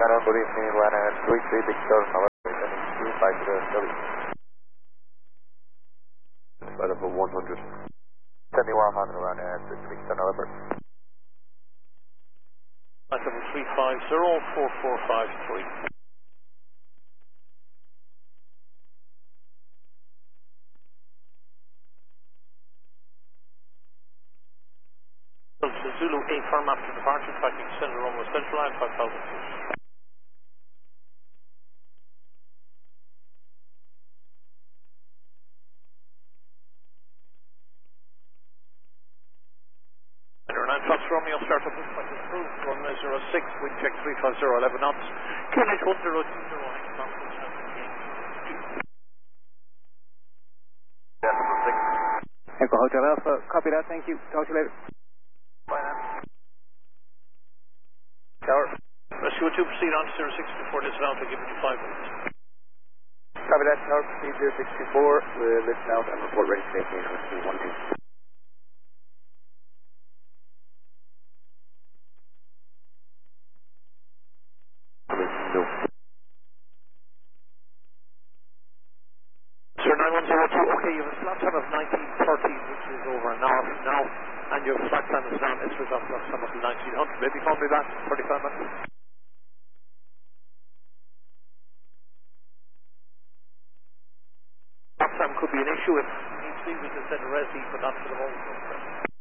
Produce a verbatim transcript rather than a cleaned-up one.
Cannon, good evening, one and three three Victor, November, two five zero W. Available one hundred. seventy-one hundred, one and three three Victor, November. Level three five zero four four five three. Zulu A firm after departure, tracking center almost central line five thousand feet. nine Fox Romeo, start up with point approved, runway zero six, wind check three five zero, eleven knots, Q N H one zero two zero nine, Echo Hotel Alpha, copy that, thank you, talk to you later. Bye now. Tower. Rescue two, proceed on zero six two four, listen out, I'll give you five minutes. Copy that, Tower, proceed zero six two four, we'll listen out and report ready to take two one two. Sir nine one zero two, okay, you have a slot time of nineteen thirty, which is over an hour from now, and your flight time is now, this was off slot time until nineteen hundred. Maybe call me back in thirty-five minutes. Slot time could be an issue if needs be, we can send a resi, but not for the moment.